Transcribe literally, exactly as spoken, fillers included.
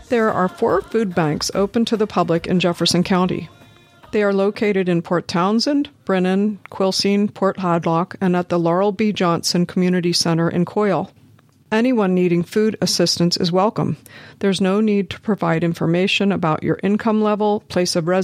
There are four food banks open to the public in Jefferson County. They are located in Port Townsend, Brennan, Quilcene, Port Hadlock, and at the Laurel B. Johnson Community Center in Coyle. Anyone needing food assistance is welcome. There's no need to provide information about your income level, place of residence,